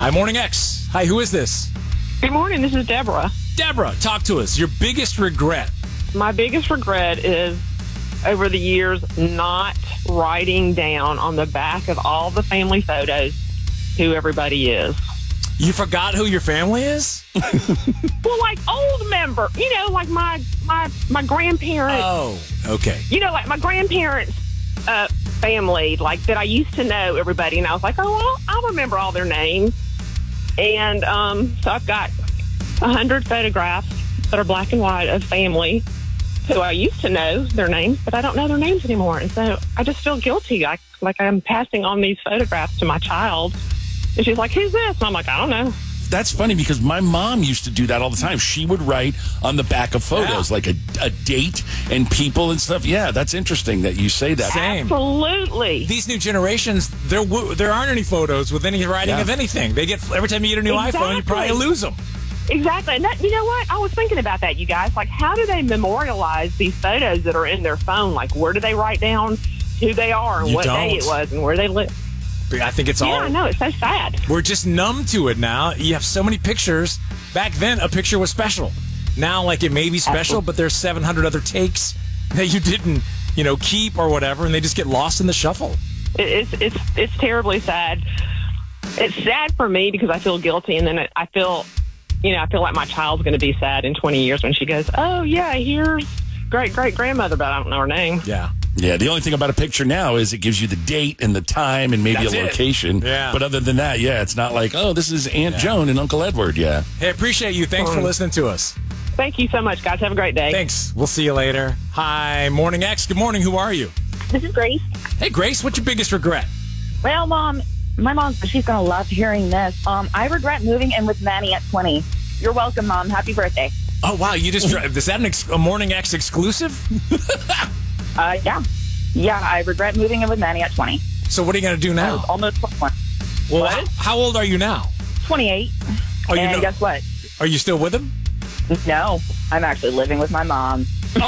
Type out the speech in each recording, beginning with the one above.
Hi, Morning X. Hi, who is this? Good morning. This is Deborah. Deborah, talk to us. Your biggest regret. My biggest regret is over the years not writing down on the back of all the family photos who everybody is. You forgot who your family is? Well, like old member, like my grandparents. Oh, okay. Like my grandparents' family, like that I used to know everybody, and I was like, I'll remember all their names. And so I've got 100 photographs that are black and white of family who I used to know their names, but I don't know their names anymore. And so I just feel guilty, like I'm passing on these photographs to my child. And she's like, who's this? And I'm like, I don't know. That's funny because my mom used to do that all the time. She would write on the back of photos, like a date and people and stuff. Yeah, that's interesting that you say that. Same. Absolutely. These new generations, there aren't any photos with any writing of anything. They get every time you get a new iPhone, you probably lose them. Exactly. And you know what? I was thinking about that, you guys. Like, how do they memorialize these photos that are in their phone? Like, where do they write down who they are and what day it was and where they live? I think it's all... Yeah, I know. It's so sad. We're just numb to it now. You have so many pictures. Back then, a picture was special. Now, like, it may be special, but there's 700 other takes that you didn't, keep or whatever, and they just get lost in the shuffle. It's terribly sad. It's sad for me because I feel guilty, and then I feel like my child's going to be sad in 20 years when she goes, oh, yeah, here's great-great-grandmother, but I don't know her name. Yeah. Yeah, the only thing about a picture now is it gives you the date and the time and maybe a location. Yeah. But other than that, it's not like, oh, this is Aunt Joan and Uncle Edward. Yeah. Hey, appreciate you. Thanks for listening to us. Thank you so much, guys. Have a great day. Thanks. We'll see you later. Hi, Morning X. Good morning. Who are you? This is Grace. Hey, Grace, what's your biggest regret? Well, Mom, my mom, she's going to love hearing this. I regret moving in with Manny at 20. You're welcome, Mom. Happy birthday. Oh, wow. You just is that a Morning X exclusive? Yeah. Yeah, I regret moving in with Manny at 20. So what are you going to do now? Almost 21. Well, how old are you now? 28. And guess what? Are you still with him? No, I'm actually living with my mom.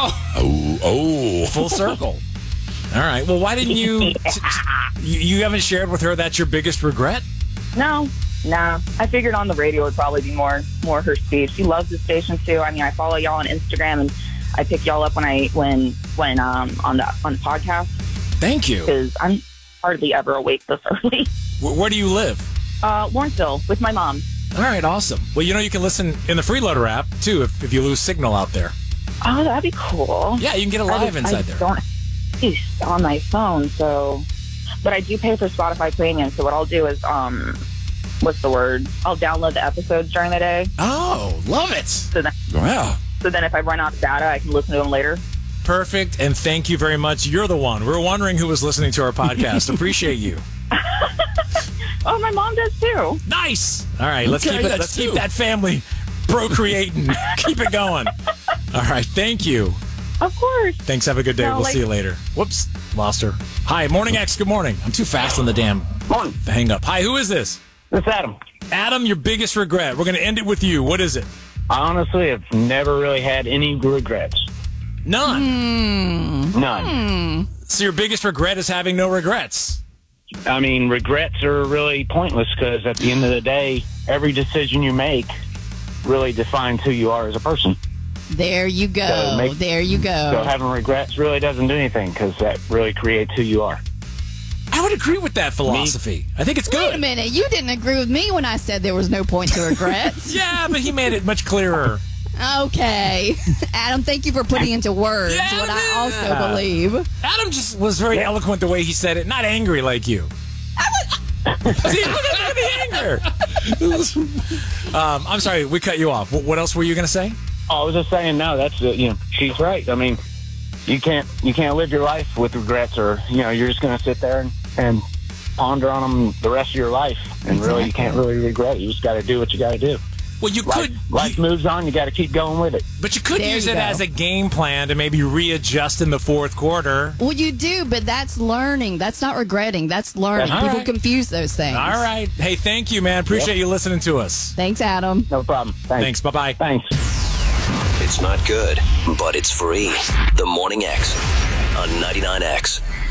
Oh. Full circle. All right. Well, why didn't you... You haven't shared with her that's your biggest regret? No. I figured on the radio would probably be more her speed. She loves the station, too. I mean, I follow y'all on Instagram, and I pick y'all up when on the podcast. Thank you. Because I'm hardly ever awake this early. Where do you live? Lawrenceville with my mom. All right, awesome. Well, you can listen in the Freeloader app too if you lose signal out there. Oh, that'd be cool. Yeah, you can get it live inside there. Don't on my phone, but I do pay for Spotify Premium. So what I'll do is what's the word? I'll download the episodes during the day. Oh, love it. So then, Wow. So then if I run out of data, I can listen to them later. Perfect, and thank you very much. You're the one. We were wondering who was listening to our podcast. Appreciate you. Oh, my mom does too. Nice. All right, let's keep that family procreating. Keep it going. All right, thank you. Of course. Thanks. Have a good day. We'll see you later. Whoops, lost her. Hi, Morning X. Good morning. I'm too fast on the damn hang up. Hi, who is this? It's Adam. Adam, your biggest regret. We're going to end it with you. What is it? I honestly have never really had any regrets. None? None. So your biggest regret is having no regrets? I mean, regrets are really pointless because at the end of the day, every decision you make really defines who you are as a person. There you go. So having regrets really doesn't do anything because that really creates who you are. I would agree with that philosophy. I think it's good. Wait a minute. You didn't agree with me when I said there was no point to regrets. Yeah, but he made it much clearer. Okay. Adam, thank you for putting into words what I also believe. Adam just was very eloquent the way he said it. Not angry like you. See, look at the anger. I'm sorry, we cut you off. What else were you going to say? I was just saying, no, that's, she's right. I mean, you can't live your life with regrets or, you're just going to sit there and ponder on them the rest of your life. And really, you can't really regret it. You just got to do what you got to do. Well, life moves on. You got to keep going with it. But you could use it as a game plan to maybe readjust in the fourth quarter. Well, you do, but that's learning. That's not regretting. That's learning. People confuse those things. All right. Hey, thank you, man. Appreciate you listening to us. Thanks, Adam. No problem. Thanks. Bye-bye. Thanks. It's not good, but it's free. The Morning X on 99X.